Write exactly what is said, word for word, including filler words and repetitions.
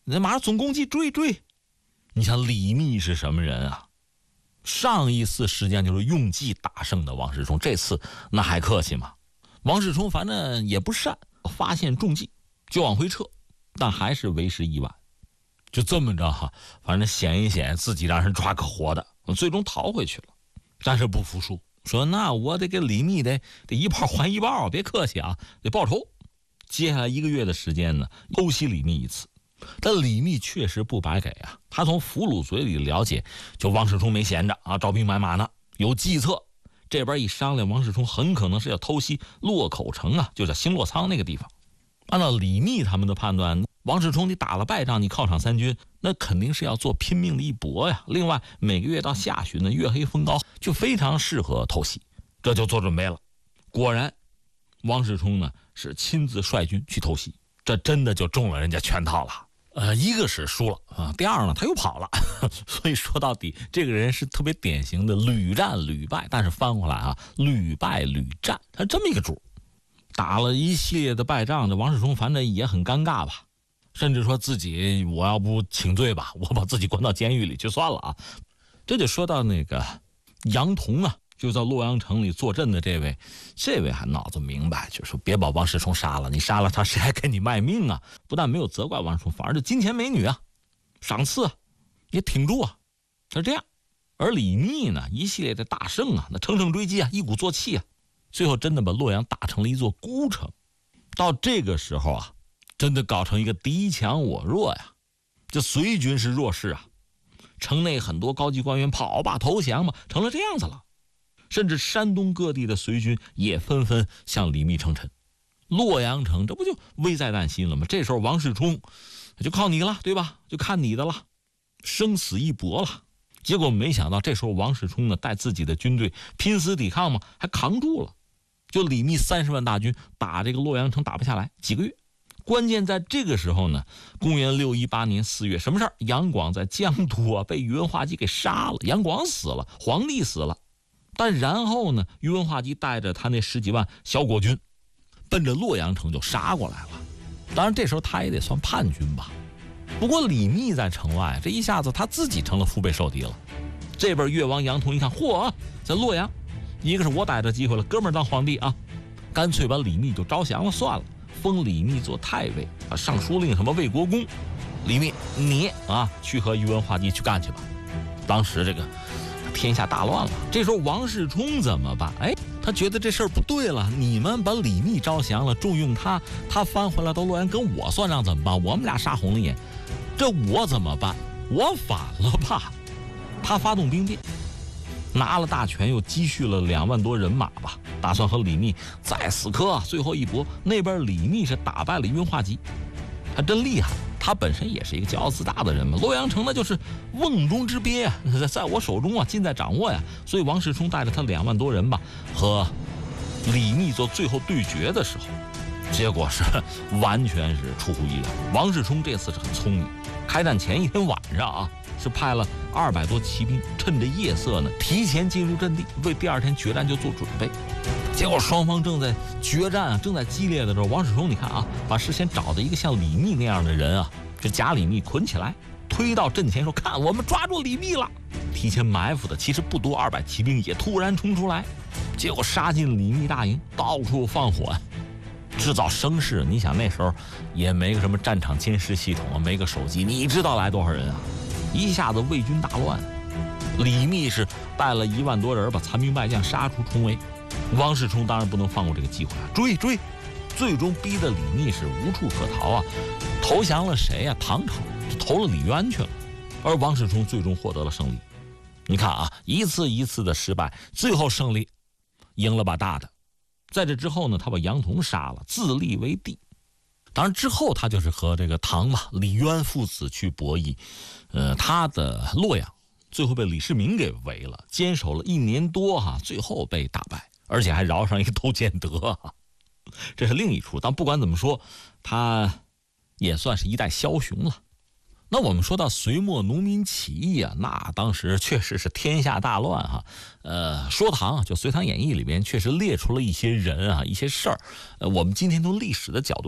那马上总攻击追追。你想李密是什么人啊？上一次实际上就是用计打胜的王世充，这次那还客气吗？王世充反正也不善，发现中计就往回撤，但还是为时已晚。就这么着哈，反正显一显自己让人抓个活的，最终逃回去了。但是不服输，说那我得给李密得得一报还一报，别客气啊，得报仇。接下来一个月的时间呢，偷袭李密一次。但李密确实不白给啊，他从俘虏嘴里了解，就王世充没闲着啊，招兵买马呢，有计策。这边一商量，王世充很可能是要偷袭洛口城啊，就在新洛仓那个地方。按照李密他们的判断，王世充你打了败仗，你犒赏三军，那肯定是要做拼命的一搏呀。另外每个月到下旬呢，月黑风高，就非常适合偷袭，这就做准备了。果然王世充呢是亲自率军去偷袭，这真的就中了人家圈套了。呃，一个是输了啊，第二呢他又跑了，所以说到底这个人是特别典型的屡战屡败，但是翻过来啊，屡败屡战，他这么一个主。打了一系列的败仗，这王世充反正也很尴尬吧，甚至说自己我要不请罪吧，我把自己关到监狱里就算了啊。这就说到那个杨同啊，就在洛阳城里坐镇的这位，这位还脑子明白，就说别把王世充杀了，你杀了他谁还给你卖命啊？不但没有责怪王世充，反而就金钱美女啊，赏赐啊，也挺住啊，是这样。而李密呢，一系列的大胜啊，那乘胜追击啊，一鼓作气啊，最后真的把洛阳打成了一座孤城。到这个时候啊，真的搞成一个敌强我弱呀，这隋军是弱势啊，城内很多高级官员跑吧投降吧，成了这样子了。甚至山东各地的隋军也纷纷向李密称臣，洛阳城这不就危在旦夕了吗？这时候王世充就靠你了，对吧？就看你的了，生死一搏了。结果没想到这时候王世充呢带自己的军队拼死抵抗嘛，还扛住了。就李密三十万大军打这个洛阳城打不下来几个月。关键在这个时候呢，公元六一八年四月，什么事儿？杨广在江都啊被宇文化及给杀了，杨广死了，皇帝死了。但然后呢，宇文化及带着他那十几万小国军奔着洛阳城就杀过来了。当然这时候他也得算叛军吧。不过李密在城外，这一下子他自己成了腹背受敌了。这边越王杨同一看，嚯，在洛阳，一个是我逮着机会了，哥们儿当皇帝啊，干脆把李密就招降了算了，封李密做太尉啊，尚书令什么魏国公。李密你啊去和宇文化及去干去吧。当时这个天下大乱了，这时候王世充怎么办？哎，他觉得这事儿不对了，你们把李密招降了，重用他，他翻回来到洛阳跟我算账怎么办？我们俩杀红了眼，这我怎么办？我反了吧？他发动兵变，拿了大权，又积蓄了两万多人马吧，打算和李密再死磕最后一搏。那边李密是打败了宇文化及，他真厉害。他本身也是一个骄傲自大的人嘛，洛阳城那就是瓮中之鳖啊，在我手中啊，尽在掌握呀。所以王世充带着他两万多人吧，和李密做最后对决的时候，结果是完全是出乎意料。王世充这次是很聪明，开战前一天晚上啊，是派了二百多骑兵，趁着夜色呢，提前进入阵地，为第二天决战就做准备。结果双方正在决战啊，正在激烈的时候，王世充你看啊，把事先找的一个像李密那样的人啊，就假李密捆起来，推到阵前说：“看，我们抓住李密了。”提前埋伏的其实不多，二百骑兵也突然冲出来，结果杀进李密大营，到处放火，制造声势。你想那时候也没个什么战场监视系统啊，没个手机，你知道来多少人啊？一下子魏军大乱，李密是带了一万多人，把残兵败将杀出重围。王世充当然不能放过这个机会啊，追追，最终逼得李密是无处可逃啊，投降了谁啊？唐朝，投了李渊去了。而王世充最终获得了胜利。你看啊，一次一次的失败，最后胜利，赢了把大的。在这之后呢，他把杨同杀了，自立为帝。当然之后他就是和这个唐嘛李渊父子去博弈，呃，他的洛阳最后被李世民给围了，坚守了一年多哈、啊，最后被打败。而且还饶上一个窦建德，这是另一出。但不管怎么说，他也算是一代枭雄了。那我们说到隋末农民起义啊，那当时确实是天下大乱哈。呃，说唐就《隋唐演义》里边确实列出了一些人啊，一些事儿。呃，我们今天从历史的角度